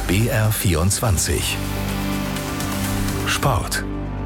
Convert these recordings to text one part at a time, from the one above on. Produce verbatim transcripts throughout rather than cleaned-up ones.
B R vierundzwanzig Sport.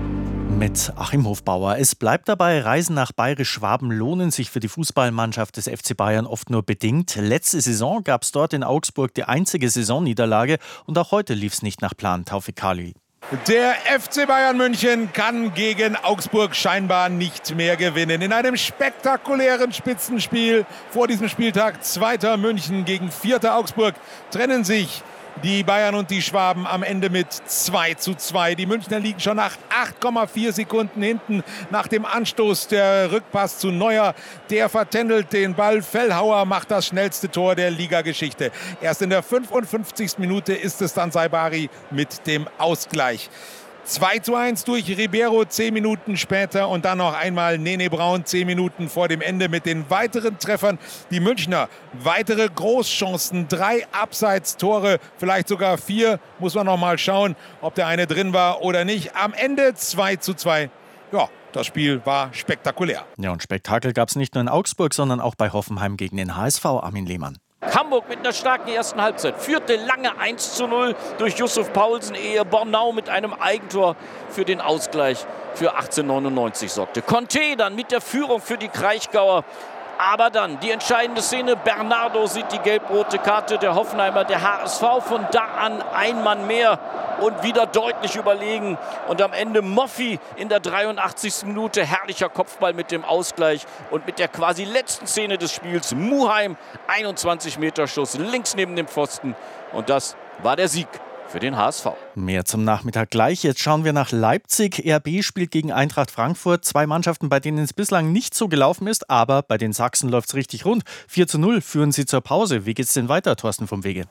Mit Achim Hofbauer. Es bleibt dabei, Reisen nach Bayerisch-Schwaben lohnen sich für die Fußballmannschaft des F C Bayern oft nur bedingt. Letzte Saison gab es dort in Augsburg die einzige Saisonniederlage und auch heute lief es nicht nach Plan. Taufik Kali. Der F C Bayern München kann gegen Augsburg scheinbar nicht mehr gewinnen. In einem spektakulären Spitzenspiel vor diesem Spieltag, zweiter München gegen vierter Augsburg, trennen sich die Bayern und die Schwaben am Ende mit zwei zu zwei. Die Münchner liegen schon nach acht Komma vier Sekunden hinten nach dem Anstoß. Der Rückpass zu Neuer, der vertändelt den Ball. Fellhauer macht das schnellste Tor der Ligageschichte. Erst in der fünfundfünfzigsten Minute ist es dann Saibari mit dem Ausgleich. zwei zu eins durch Ribeiro, zehn Minuten später, und dann noch einmal Nene Braun, zehn Minuten vor dem Ende mit den weiteren Treffern. Die Münchner, weitere Großchancen, drei Abseitstore, vielleicht sogar vier. Muss man noch mal schauen, ob der eine drin war oder nicht. Am Ende zwei zu zwei. Ja, das Spiel war spektakulär. Ja, und Spektakel gab es nicht nur in Augsburg, sondern auch bei Hoffenheim gegen den H S V. Armin Lehmann. Hamburg mit einer starken ersten Halbzeit führte lange eins zu null durch Yusuf Paulsen, ehe Bornau mit einem Eigentor für den Ausgleich für achtzehnhundertneunundneunzig sorgte. Conte dann mit der Führung für die Kraichgauer. Aber dann die entscheidende Szene, Bernardo sieht die gelb-rote Karte, der Hoffenheimer, der H S V von da an ein Mann mehr und wieder deutlich überlegen. Und am Ende Moffi in der dreiundachtzigsten Minute, herrlicher Kopfball mit dem Ausgleich. Und mit der quasi letzten Szene des Spiels, Muheim, einundzwanzig Meter Schuss links neben dem Pfosten. Und das war der Sieg für den H S V. Mehr zum Nachmittag gleich. Jetzt schauen wir nach Leipzig. R B spielt gegen Eintracht Frankfurt. Zwei Mannschaften, bei denen es bislang nicht so gelaufen ist. Aber bei den Sachsen läuft es richtig rund. vier zu null führen sie zur Pause. Wie geht's denn weiter, Thorsten vom Wege?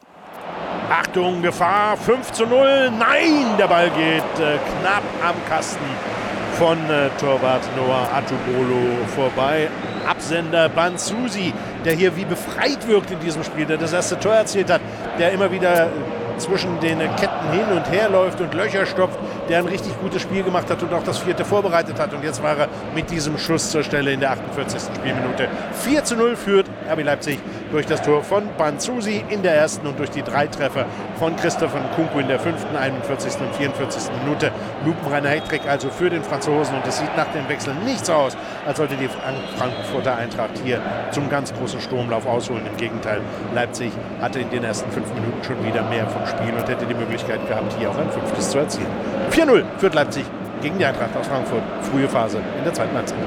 Achtung, Gefahr, fünf zu null. Nein, der Ball geht äh, knapp am Kasten von äh, Torwart Noah Atubolo vorbei. Absender Banzusi, der hier wie befreit wirkt in diesem Spiel, der das erste Tor erzielt hat, der immer wieder zwischen den Ketten hin und her läuft und Löcher stopft, der ein richtig gutes Spiel gemacht hat und auch das vierte vorbereitet hat. Und jetzt war er mit diesem Schuss zur Stelle in der achtundvierzigsten Spielminute. vier zu null führt R B Leipzig durch das Tor von Banzusi in der ersten und durch die drei Treffer von Christoph Nkunku in der fünften, einundvierzigsten und vierundvierzigsten Minute. Lupenreiner Hattrick also für den Franzosen, und es sieht nach den Wechseln nicht so aus, als sollte die Frankfurter Eintracht hier zum ganz großen Sturmlauf ausholen. Im Gegenteil, Leipzig hatte in den ersten fünf Minuten schon wieder mehr vom Spiel und hätte die Möglichkeit gehabt, hier auch ein fünftes zu erzielen. vier null führt Leipzig gegen die Eintracht aus Frankfurt. Frühe Phase in der zweiten Halbzeit.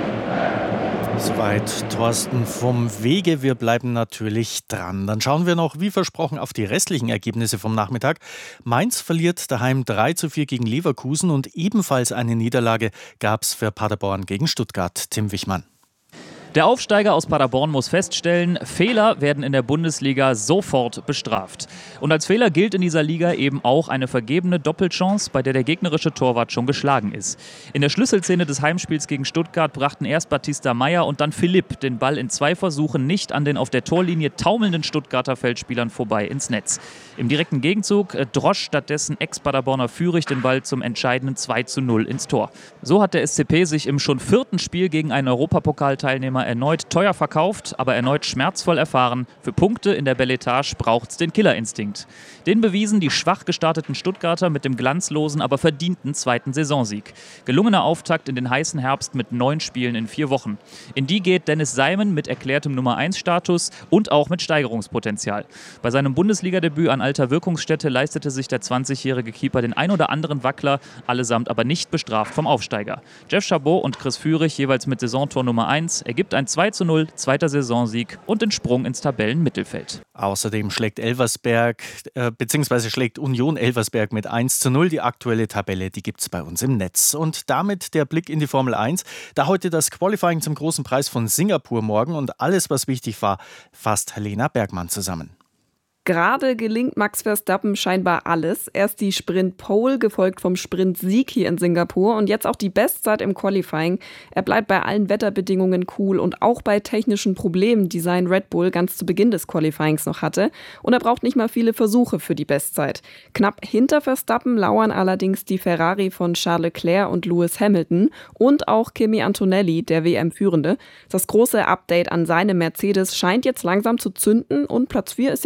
Soweit Thorsten vom Wege. Wir bleiben natürlich dran. Dann schauen wir noch, wie versprochen, auf die restlichen Ergebnisse vom Nachmittag. Mainz verliert daheim drei zu vier gegen Leverkusen und ebenfalls eine Niederlage gab es für Paderborn gegen Stuttgart. Tim Wichmann. Der Aufsteiger aus Paderborn muss feststellen, Fehler werden in der Bundesliga sofort bestraft. Und als Fehler gilt in dieser Liga eben auch eine vergebene Doppelchance, bei der der gegnerische Torwart schon geschlagen ist. In der Schlüsselszene des Heimspiels gegen Stuttgart brachten erst Batista Meyer und dann Philipp den Ball in zwei Versuchen nicht an den auf der Torlinie taumelnden Stuttgarter Feldspielern vorbei ins Netz. Im direkten Gegenzug drosch stattdessen Ex-Paderborner Führig den Ball zum entscheidenden zwei zu null ins Tor. So hat der S C P sich im schon vierten Spiel gegen einen Europapokalteilnehmer erneut teuer verkauft, aber erneut schmerzvoll erfahren. Für Punkte in der Beletage braucht's den Killerinstinkt. Den bewiesen die schwach gestarteten Stuttgarter mit dem glanzlosen, aber verdienten zweiten Saisonsieg. Gelungener Auftakt in den heißen Herbst mit neun Spielen in vier Wochen. In die geht Dennis Seimen mit erklärtem Nummer eins Status und auch mit Steigerungspotenzial. Bei seinem Bundesligadebüt an alter Wirkungsstätte leistete sich der zwanzigjährige Keeper den ein oder anderen Wackler, allesamt aber nicht bestraft vom Aufsteiger. Jeff Chabot und Chris Führig jeweils mit Saisontor Nummer eins ergibt ein zwei zu null, zweiter Saisonsieg und den Sprung ins Tabellenmittelfeld. Außerdem schlägt Elversberg, äh, beziehungsweise schlägt Union Elversberg mit eins zu null. Die aktuelle Tabelle, die gibt es bei uns im Netz. Und damit der Blick in die Formel eins. Da heute das Qualifying zum großen Preis von Singapur morgen und alles, was wichtig war, fasst Helena Bergmann zusammen. Gerade gelingt Max Verstappen scheinbar alles. Erst die Sprint-Pole, gefolgt vom Sprint-Sieg hier in Singapur und jetzt auch die Bestzeit im Qualifying. Er bleibt bei allen Wetterbedingungen cool und auch bei technischen Problemen, die sein Red Bull ganz zu Beginn des Qualifyings noch hatte. Und er braucht nicht mal viele Versuche für die Bestzeit. Knapp hinter Verstappen lauern allerdings die Ferrari von Charles Leclerc und Lewis Hamilton und auch Kimi Antonelli, der W M-Führende. Das große Update an seinem Mercedes scheint jetzt langsam zu zünden und Platz vier ist ja keine schlechte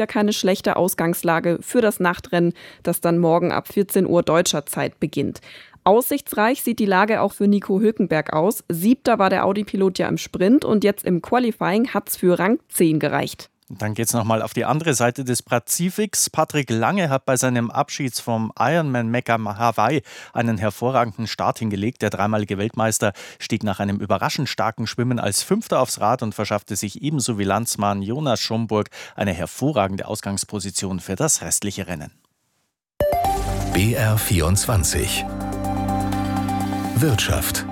schlechte Ausgangslage für das Nachtrennen, das dann morgen ab vierzehn Uhr deutscher Zeit beginnt. Aussichtsreich sieht die Lage auch für Nico Hülkenberg aus. Siebter war der Audi-Pilot ja im Sprint und jetzt im Qualifying hat es für Rang zehn gereicht. Dann geht's nochmal auf die andere Seite des Pazifiks. Patrick Lange hat bei seinem Abschied vom Ironman Mekka Hawaii einen hervorragenden Start hingelegt. Der dreimalige Weltmeister stieg nach einem überraschend starken Schwimmen als Fünfter aufs Rad und verschaffte sich ebenso wie Landsmann Jonas Schomburg eine hervorragende Ausgangsposition für das restliche Rennen. B R vierundzwanzig Wirtschaft.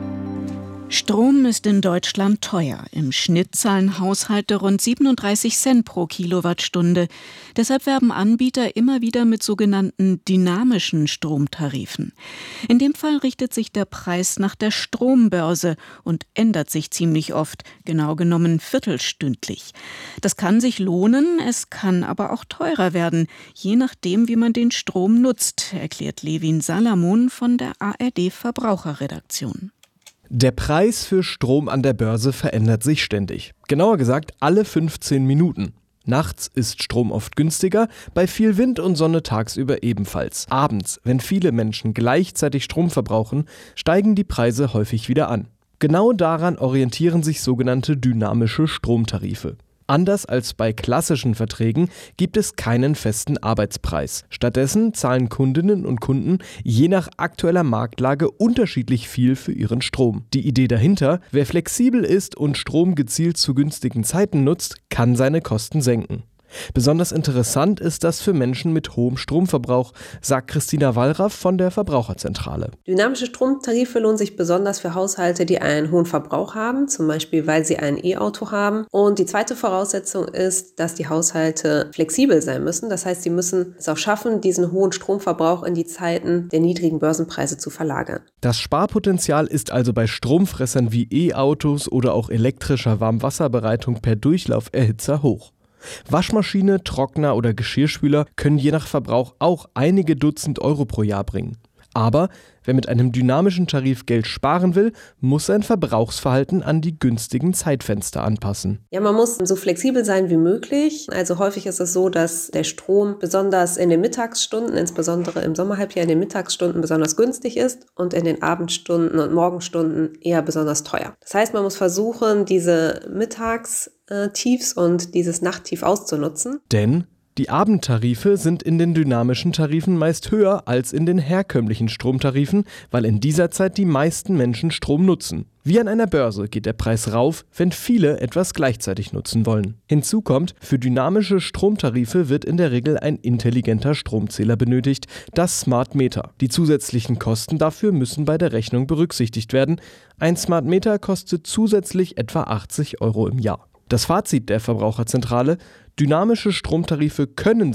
Strom ist in Deutschland teuer. Im Schnitt zahlen Haushalte rund siebenunddreißig Cent pro Kilowattstunde. Deshalb werben Anbieter immer wieder mit sogenannten dynamischen Stromtarifen. In dem Fall richtet sich der Preis nach der Strombörse und ändert sich ziemlich oft, genau genommen viertelstündlich. Das kann sich lohnen, es kann aber auch teurer werden, je nachdem, wie man den Strom nutzt, erklärt Levin Salamon von der A R D-Verbraucherredaktion. Der Preis für Strom an der Börse verändert sich ständig. Genauer gesagt alle fünfzehn Minuten. Nachts ist Strom oft günstiger, bei viel Wind und Sonne tagsüber ebenfalls. Abends, wenn viele Menschen gleichzeitig Strom verbrauchen, steigen die Preise häufig wieder an. Genau daran orientieren sich sogenannte dynamische Stromtarife. Anders als bei klassischen Verträgen gibt es keinen festen Arbeitspreis. Stattdessen zahlen Kundinnen und Kunden je nach aktueller Marktlage unterschiedlich viel für ihren Strom. Die Idee dahinter: Wer flexibel ist und Strom gezielt zu günstigen Zeiten nutzt, kann seine Kosten senken. Besonders interessant ist das für Menschen mit hohem Stromverbrauch, sagt Christina Wallraff von der Verbraucherzentrale. Dynamische Stromtarife lohnen sich besonders für Haushalte, die einen hohen Verbrauch haben, zum Beispiel weil sie ein E-Auto haben. Und die zweite Voraussetzung ist, dass die Haushalte flexibel sein müssen. Das heißt, sie müssen es auch schaffen, diesen hohen Stromverbrauch in die Zeiten der niedrigen Börsenpreise zu verlagern. Das Sparpotenzial ist also bei Stromfressern wie E-Autos oder auch elektrischer Warmwasserbereitung per Durchlauferhitzer hoch. Waschmaschine, Trockner oder Geschirrspüler können je nach Verbrauch auch einige Dutzend Euro pro Jahr bringen. Aber wer mit einem dynamischen Tarif Geld sparen will, muss sein Verbrauchsverhalten an die günstigen Zeitfenster anpassen. Ja, man muss so flexibel sein wie möglich. Also häufig ist es so, dass der Strom besonders in den Mittagsstunden, insbesondere im Sommerhalbjahr in den Mittagsstunden besonders günstig ist und in den Abendstunden und Morgenstunden eher besonders teuer. Das heißt, man muss versuchen, diese Mittagstiefs und dieses Nachttief auszunutzen. Denn die Abendtarife sind in den dynamischen Tarifen meist höher als in den herkömmlichen Stromtarifen, weil in dieser Zeit die meisten Menschen Strom nutzen. Wie an einer Börse geht der Preis rauf, wenn viele etwas gleichzeitig nutzen wollen. Hinzu kommt, für dynamische Stromtarife wird in der Regel ein intelligenter Stromzähler benötigt, das Smart Meter. Die zusätzlichen Kosten dafür müssen bei der Rechnung berücksichtigt werden. Ein Smart Meter kostet zusätzlich etwa achtzig Euro im Jahr. Das Fazit der Verbraucherzentrale: Dynamische Stromtarife können